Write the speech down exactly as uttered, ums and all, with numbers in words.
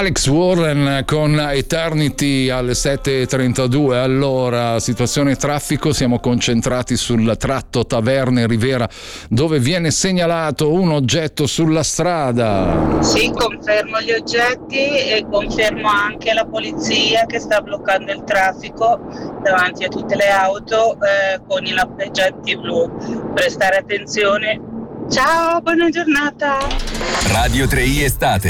Alex Warren con Eternity alle sette e trentadue. Allora, situazione traffico, siamo concentrati sul tratto Taverne Rivera, dove viene segnalato un oggetto sulla strada. Sì, confermo gli oggetti e confermo anche la polizia che sta bloccando il traffico davanti a tutte le auto eh, con i lampeggianti blu. Prestare attenzione. Ciao, buona giornata. Radio tre i Estate.